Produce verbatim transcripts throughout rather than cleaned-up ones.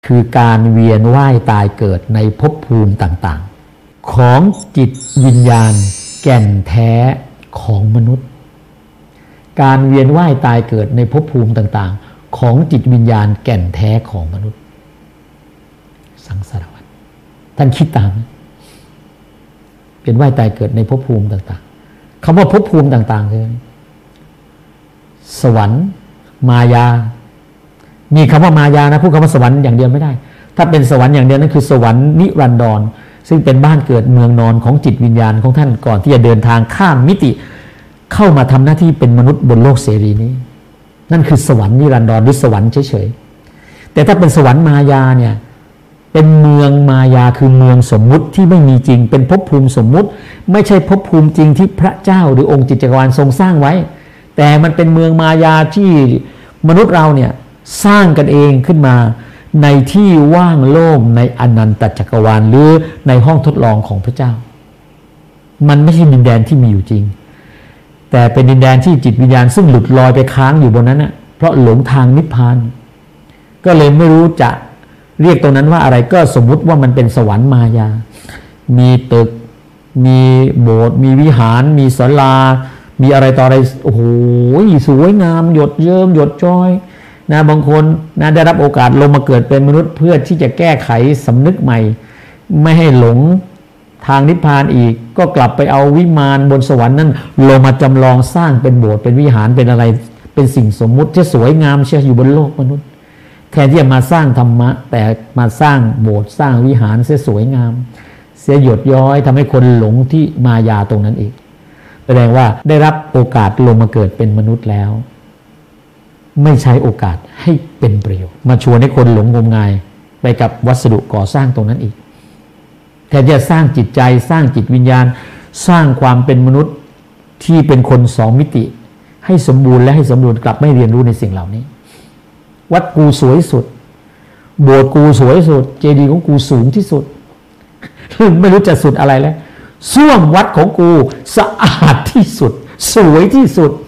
คือการเวียนว่ายตายเกิดในภพภูมิต่างๆของจิตวิญญาณแก่นแท้ของมนุษย์การเวียนว่ายตายเกิดในภพภูมิต่างๆของจิตวิญญาณแก่นแท้ของมนุษย์สังสารวัฏท่านคิดตามเวียนว่ายตายเกิดในภพภูมิต่างๆคำว่าภพภูมิต่างๆคือสวรรค์มายามีคำว่ามายานะพูดคำว่าสวรรค์อย่างเดียวไม่ได้ถ้าเป็นสวรรค์อย่างเดียวนั่นคือสวรรค์นิรันดรซึ่งเป็นบ้านเกิดเมืองนอนของจิตวิญญาณของท่านก่อนที่จะเดินทางข้ามมิติเข้ามาทำหน้าที่เป็นมนุษย์บนโลกเสรีนี้นั่นคือสวรรค์นิรันดรหรือสวรรค์เฉยๆแต่ถ้าเป็นสวรรค์มายาเนี่ยเป็นเมืองมายาคือเมืองสมมุติที่ไม่มีจริงเป็นภพภูมิสมมุติไม่ใช่ภพภูมิจริงที่พระเจ้าหรือองค์จิตจักรวาลทรงสร้างไว้แต่มันเป็นเมืองมายาที่มนุษย์เราเนี่ยสร้างกันเองขึ้นมาในที่ว่างโล่งในอนันตจักรวาลหรือในห้องทดลองของพระเจ้ามันไม่ใช่ดินแดนที่มีอยู่จริงแต่เป็นดินแดนที่จิตวิญญาณซึ่งหลุดลอยไปค้างอยู่บนนั้นนะเพราะหลงทางนิพพานก็เลยไม่รู้จะเรียกตรงนั้นว่าอะไรก็สมมุติว่ามันเป็นสวรรค์มายามีตึกมีโบสถ์มีวิหารมีศาลามีอะไรต่ออะไรโอ้โหสวยงามหยดเยิ้มหยดจ้อยนะบางคนนะได้รับโอกาสลงมาเกิดเป็นมนุษย์เพื่อที่จะแก้ไขสำนึกใหม่ไม่ให้หลงทางนิพพานอีกก็กลับไปเอาวิมานบนสวรรค์นั้นลงมาจำลองสร้างเป็นโบสถ์เป็นวิหารเป็นอะไรเป็นสิ่งสมมุติที่สวยงามเชื่ออยู่บนโลกมนุษย์แทนที่จะมาสร้างธรรมะแต่มาสร้างโบสถ์สร้างวิหารเสียสวยงามเสียหยดย้อยทำให้คนหลงที่มายาตรงนั้นอีกแสดงว่าได้รับโอกาสลงมาเกิดเป็นมนุษย์แล้วไม่ใช้โอกาสให้เป็นประโยชน์มาชวนให้คนหลงงมงายไปกับวัสดุก่อสร้างตรงนั้นอีกแทนที่จะสร้างจิตใจสร้างจิตวิญญาณสร้างความเป็นมนุษย์ที่เป็นคนสองมิติให้สมบูรณ์และให้สมบูรณ์กลับไม่เรียนรู้ในสิ่งเหล่านี้วัดกูสวยสุดโบสถ์กูสวยสุดเจดีย์ของกูสูงที่สุดไม่รู้จะสุดอะไรแล้วส้วมวัดของกูสะอาดที่สุดสวยที่สุด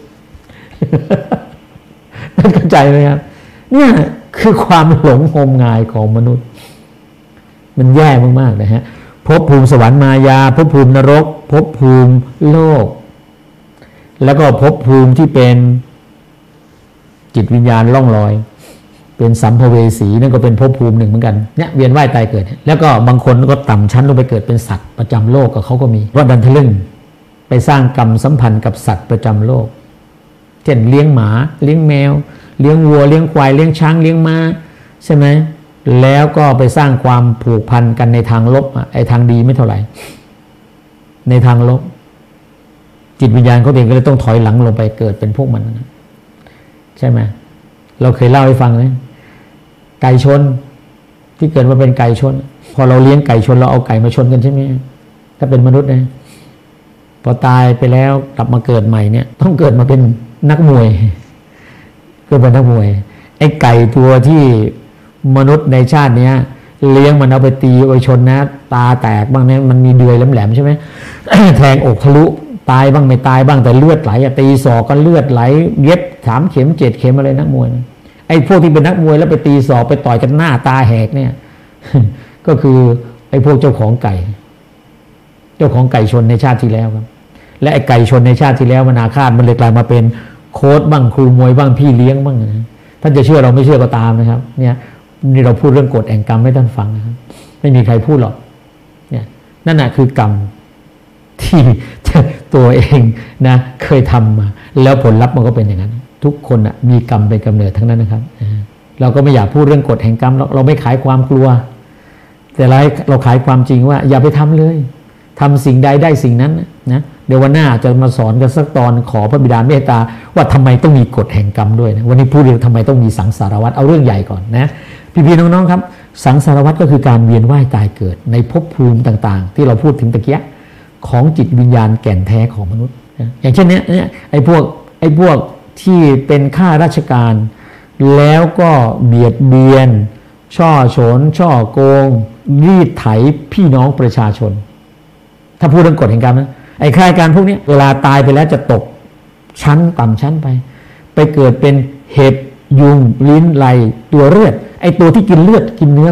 นั่นเข้าใจไหมครับเนี่ยคือความหลงงมงายของมนุษย์มันแย่มากๆนะฮะภพภูมิสวรรค์มายาภพภูมินรกภพภูมิโลกแล้วก็ภพภูมิที่เป็นจิตวิญญาณล่องลอยเป็นสัมภเวสีนั่นก็เป็นภพภูมิหนึ่งเหมือนกันเนี่ยเวียนว่ายตายเกิดแล้วก็บางคนก็ต่ำชั้นลงไปเกิดเป็นสัตว์ประจำโลกกับเขาก็มีว่าดันทะลึ่งไปสร้างกรรมสัมพันธ์กับสัตว์ประจำโลกเช่นเลี้ยงหมาเลี้ยงแมวเลี้ยงวัวเลี้ยงควายเลี้ยงช้างเลี้ยงม้าใช่ไหมแล้วก็ไปสร้างความผูกพันกันในทางลบไอ้ทางดีไม่เท่าไหร่ในทางลบจิตวิญญาณเขาเองก็เลยต้องถอยหลังลงไปเกิดเป็นพวกมันนะใช่ไหมเราเคยเล่าให้ฟังไหมไก่ชนที่เกิดมาเป็นไก่ชนพอเราเลี้ยงไก่ชนเราเอาไก่มาชนกันใช่ไหมถ้าเป็นมนุษย์นะพอตายไปแล้วกลับมาเกิดใหม่เนี่ยต้องเกิดมาเป็นนักมวยเกิดเป็นนักมวยไอ้ไก่ตัวที่มนุษย์ในชาติเนี้ยเลี้ยงมันเอาไปตีเอาไปชนนะตาแตกบ้างเนี่ยมันมีเดือยแหลมๆใช่ไหม แทงอกทะลุตายบ้างไม่ตายบ้างแต่เลือดไหลตีศอกก็เลือดไหลเย็บสามเข็มเจ็ดเข็มอะไรนักมวยไอ้พวกที่เป็นนักมวยแล้วไปตีศอกไปต่อยกันหน้าตาแหกเนี่ย ก็คือไอ้พวกเจ้าของไก่เจ้าของไก่ชนในชาติที่แล้วครับและไอ้ไก่ชนในชาติที่แล้วมันอาฆาตมันเลยกลายมาเป็นโค้ชบ้างครูมวยบ้างพี่เลี้ยงบ้างนะท่านจะเชื่อเราไม่เชื่อก็ตามนะครับเนี่ยนี่เราพูดเรื่องกฎแห่งกรรมให้ท่านฟังนะครับไม่มีใครพูดหรอกเนี่ยนั่นแหะคือกรรมที่ตัวเองนะเคยทำมาแล้วผลลัพธ์มันก็เป็นอย่างนั้นทุกคนนะมีกรรมเป็นกำเนิดทั้งนั้นนะครับเราก็ไม่อยากพูดเรื่องกฎแห่งกรรมเราเราไม่ขายความกลัวแต่เราเราขายความจริงว่าอย่าไปทำเลยทำสิ่งใดได้สิ่งนั้นนะเดี๋ยววันหน้าจะมาสอนกันสักตอนขอพระบิดาเมตตาว่าทำไมต้องมีกฎแห่งกรรมด้วยนะวันนี้พูดเรื่องทำไมต้องมีสังสารวัฏเอาเรื่องใหญ่ก่อนนะพี่ๆน้องๆครับสังสารวัฏก็คือการเวียนว่ายตายเกิดในภพภูมิต่างๆที่เราพูดถึงตะเกียะของจิตวิญญาณแก่นแท้ของมนุษย์นะอย่างเช่นเนี้ยเนี่ยไอ้พวกไอ้พวกที่เป็นข้าราชการแล้วก็เบียดเบียนช่อฉนช่อโกงรีดไถพี่น้องประชาชนถ้าพูดเรื่องกฎแห่งกรรมนะไอ้ข้าราชการพวกนี้เวลาตายไปแล้วจะตกชั้นต่ำชั้นไปไปเกิดเป็นเห็บยุงลิ้นไลตัวเลือดไอตัวที่กินเลือดกินเนื้อ